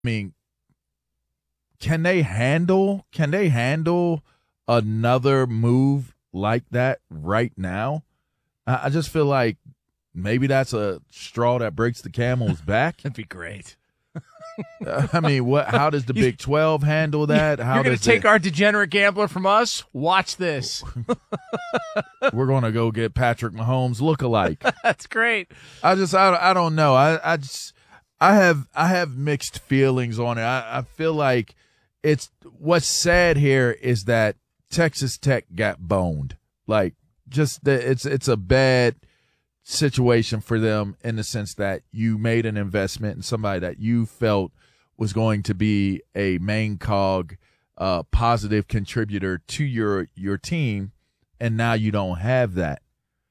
mean, can they handle another move like that right now? I just feel like maybe that's a straw that breaks the camel's back. That'd be great. I mean, how does the Big 12 handle that? You're going to take our degenerate gambler from us? Watch this. We're going to go get Patrick Mahomes look-alike. That's great. I don't know. I have mixed feelings on it. I feel like what's sad here is that Texas Tech got boned. Like, it's a bad situation for them in the sense that you made an investment in somebody that you felt was going to be a main cog, positive contributor to your team, and now you don't have that,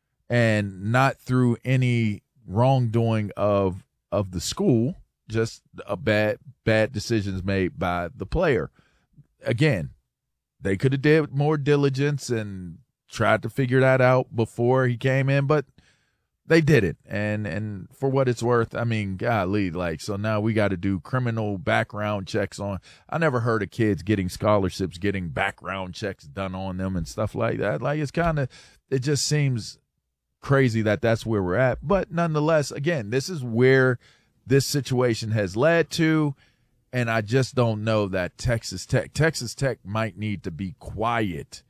and not through any wrongdoing of the school, just a bad decisions made by the player. Again, they could have did more diligence and tried to figure that out before he came in, but they didn't. And for what it's worth, I mean, golly, so now we got to do criminal background checks on. I never heard of kids getting scholarships, getting background checks done on them and stuff like that. Like, it just seems crazy that that's where we're at. But nonetheless, again, this is where this situation has led to. And I just don't know that Texas Tech might need to be quiet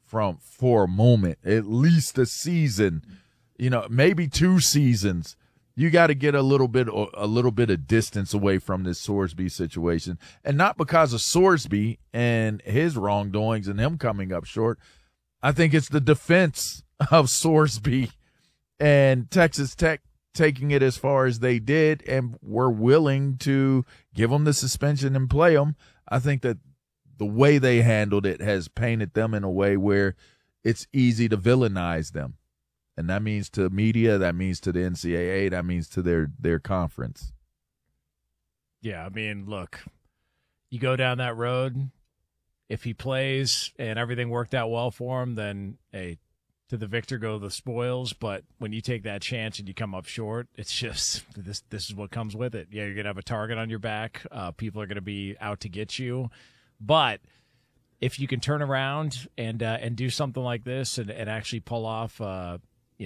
for a moment, at least a season, maybe 2 seasons. You got to get a little bit of distance away from this Sorsby situation, and not because of Sorsby and his wrongdoings and him coming up short. I think it's the defense of Sorsby and Texas Tech taking it as far as they did and were willing to give them the suspension and play them. I think that the way they handled it has painted them in a way where it's easy to villainize them. And that means to media, that means to the NCAA, that means to their conference. Yeah, I mean, look, you go down that road, if he plays and everything worked out well for him, then, hey, to the victor go the spoils. But when you take that chance and you come up short, it's just this is what comes with it. Yeah, you're going to have a target on your back. People are going to be out to get you. But if you can turn around and do something like this and actually pull off a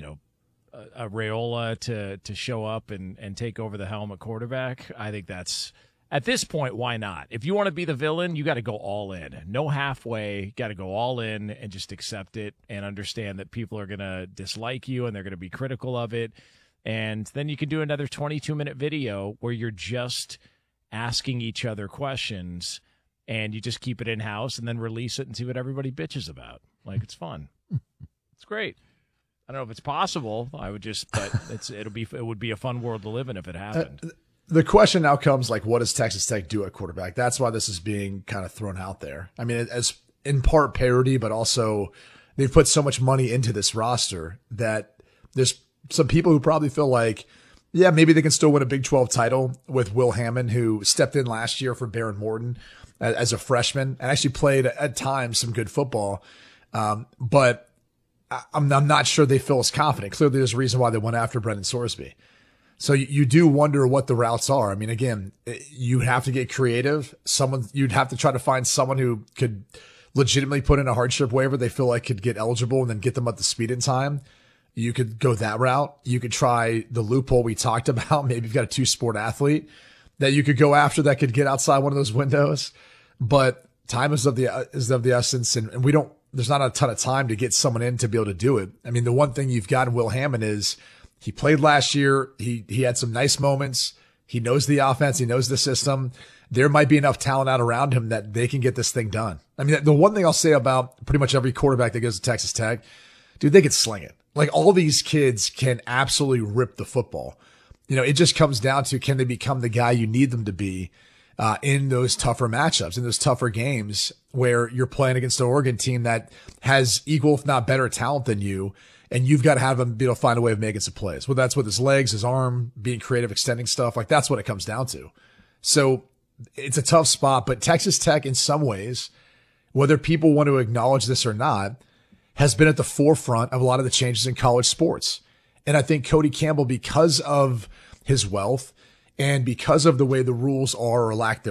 Raiola to show up and take over the helm at quarterback, I think that's, at this point, why not? If you want to be the villain, you got to go all in. No halfway. Got to go all in and just accept it and understand that people are going to dislike you and they're going to be critical of it. And then you can do another 22-minute video where you're just asking each other questions and you just keep it in-house and then release it and see what everybody bitches about. Like, it's fun. It's great. I don't know if it's possible. But it would be a fun world to live in if it happened. The question now comes, what does Texas Tech do at quarterback? That's why this is being kind of thrown out there. I mean, as in part parody, but also they've put so much money into this roster that there's some people who probably feel like, yeah, maybe they can still win a Big 12 title with Will Hammond, who stepped in last year for Baron Morton as a freshman and actually played at times some good football. But I'm not sure they feel as confident. Clearly, there's a reason why they went after Brendan Sorsby. So you do wonder what the routes are. I mean, again, you have to get creative. You'd have to try to find someone who could legitimately put in a hardship waiver they feel like could get eligible and then get them up to speed in time. You could go that route. You could try the loophole we talked about. Maybe you've got a 2-sport athlete that you could go after that could get outside one of those windows. But time is of the essence, and there's not a ton of time to get someone in to be able to do it. I mean, the one thing you've got in Will Hammond is he played last year. He had some nice moments. He knows the offense. He knows the system. There might be enough talent out around him that they can get this thing done. I mean, the one thing I'll say about pretty much every quarterback that goes to Texas Tech, dude, they can sling it. All these kids can absolutely rip the football. It just comes down to, can they become the guy you need them to be in those tougher matchups, in those tougher games where you're playing against an Oregon team that has equal, if not better, talent than you. And you've got to have him be able to find a way of making some plays. Well, that's with his legs, his arm, being creative, extending stuff. That's what it comes down to. So it's a tough spot, but Texas Tech in some ways, whether people want to acknowledge this or not, has been at the forefront of a lot of the changes in college sports. And I think Cody Campbell, because of his wealth And because of the way the rules are or lack